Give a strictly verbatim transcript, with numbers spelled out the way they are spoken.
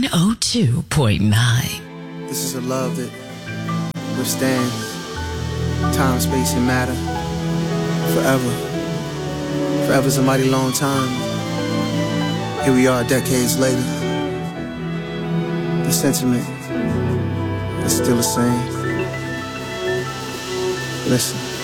one oh two point nine. This is a love that withstands time, space, and matter forever. Forever's a mighty long time. Here we are decades later. The sentiment is still the same. Listen.